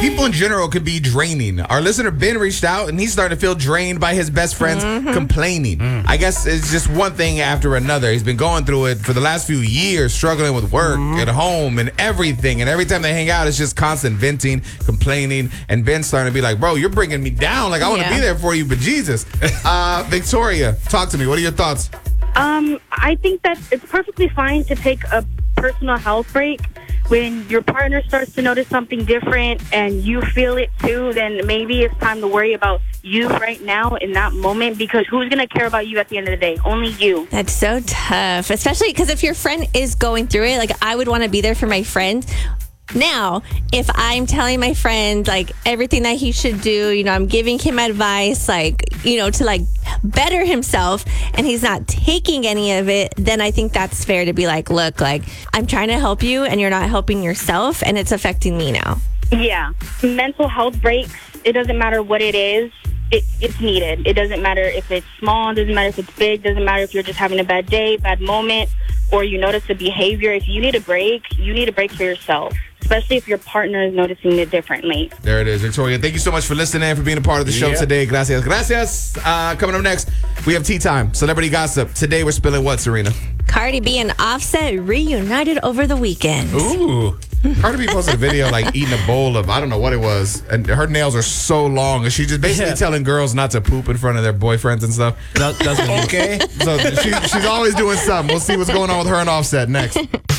people in general can be draining. Our listener Ben reached out and he's starting to feel drained by his best friends complaining. I guess it's just one thing after another. He's been going through it for the last few years, struggling with work at home and everything. And every time they hang out, it's just constant venting, complaining. And Ben's starting to be like, bro, you're bringing me down. Like, I want to be there for you, but Jesus. Victoria, talk to me. What are your thoughts? I think that it's perfectly fine to take a personal health break. When your partner starts to notice something different and you feel it too, then maybe it's time to worry about you right now in that moment, because who's going to care about you at the end of the day? Only you. That's so tough, especially because if your friend is going through it, like I would want to be there for my friend. Now, if I'm telling my friend, like, everything that he should do, you know, I'm giving him advice, like, you know, to, like, better himself, and he's not taking any of it, then I think that's fair to be like, look, like, I'm trying to help you, and you're not helping yourself, and it's affecting me now. Yeah. Mental health breaks, it doesn't matter what it is. It's needed. It doesn't matter if it's small, it doesn't matter if it's big, doesn't matter if you're just having a bad day, bad moment, or you notice a behavior. If you need a break, you need a break for yourself, especially if your partner is noticing it differently. There it is, Victoria. Thank you so much for listening and for being a part of the show today. Gracias. Gracias. Coming up next, we have Tea Time, Celebrity Gossip. Today we're spilling what, Serena? Cardi B and Offset reunited over the weekend. Ooh. Cardi B posted a video like eating a bowl of, I don't know what it was, and her nails are so long, and she's just basically telling girls not to poop in front of their boyfriends and stuff. That's okay. So she's always doing something. We'll see what's going on with her and Offset next.